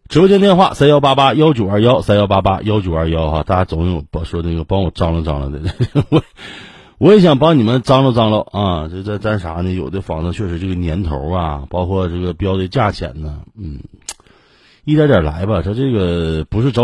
直播间电话3188192131881921哈，大家总有说那个帮我张罗张罗的，我也想帮你们张罗张罗啊。这咱啥呢？有的房子确实这个年头啊，包括这个标的价钱呢，一点点来吧。这个不是着